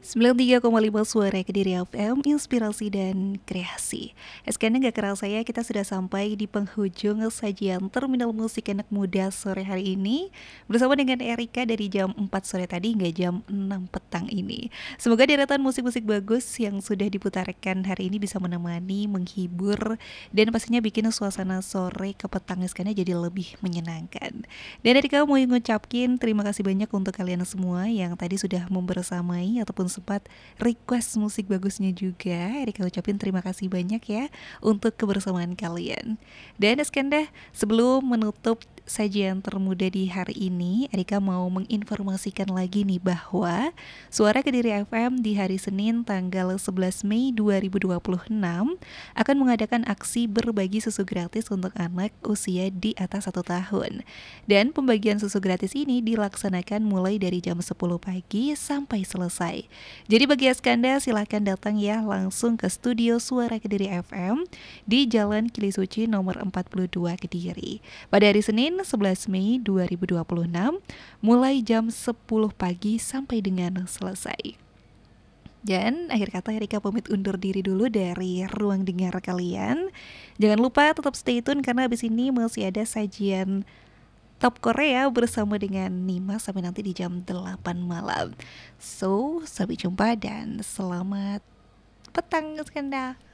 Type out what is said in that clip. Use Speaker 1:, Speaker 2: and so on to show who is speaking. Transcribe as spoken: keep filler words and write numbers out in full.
Speaker 1: sembilan puluh tiga koma lima Suara Kediri F M, inspirasi dan kreasi. Sekarang gak kerasa ya, kita sudah sampai di penghujung sajian Terminal Musik Anak Muda sore hari ini bersama dengan Erika dari jam empat sore tadi hingga jam enam petang ini. Semoga deretan musik-musik bagus yang sudah diputarkan hari ini bisa menemani, menghibur, dan pastinya bikin suasana sore ke petang sekarang jadi lebih menyenangkan. Dan Erika mau ngucapin terima kasih banyak untuk kalian semua yang tadi sudah membersamai ataupun sempat request musik bagusnya juga. Erika ucapin terima kasih banyak ya untuk kebersamaan kalian. Dan Eskenda, sebelum menutup sajian termuda di hari ini, Erika mau menginformasikan lagi nih bahwa Suara Kediri F M di hari Senin tanggal sebelas Mei dua ribu dua puluh enam akan mengadakan aksi berbagi susu gratis untuk anak usia di atas satu tahun. Dan pembagian susu gratis ini dilaksanakan mulai dari jam sepuluh pagi sampai selesai. Jadi bagi Eskanda silahkan datang ya langsung ke studio Suara Kediri F M di Jalan Kilisuci nomor empat puluh dua Kediri. Pada hari Senin sebelas Mei dua ribu dua puluh enam mulai jam sepuluh pagi sampai dengan selesai. Dan akhir kata Erika pamit undur diri dulu dari ruang dengar kalian. Jangan lupa tetap stay tune karena abis ini masih ada sajian Top Korea bersama dengan Nima sampai nanti di jam delapan malam. So, sampai jumpa dan selamat petang Skanda.